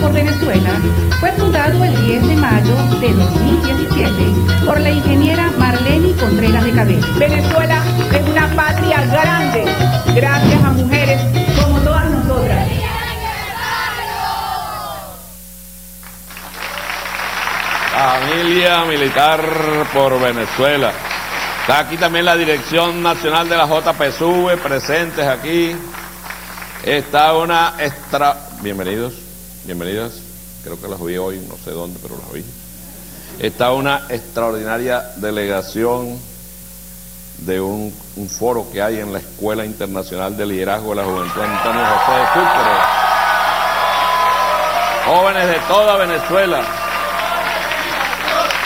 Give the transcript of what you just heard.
por Venezuela fue fundado el 10 de mayo de 2017 por la ingeniera Marleni Contreras de Cabello. Venezuela es una patria grande, gracias a mujeres como todas nosotras. Familia Militar por Venezuela. Está aquí también la Dirección Nacional de la JPSUV, presentes aquí. Está una Bienvenidos, bienvenidas. Creo que las vi hoy, no sé dónde, pero las vi. Está una extraordinaria delegación de un foro que hay en la Escuela Internacional de Liderazgo de la Juventud Antonio José de Sucre. Jóvenes de toda Venezuela.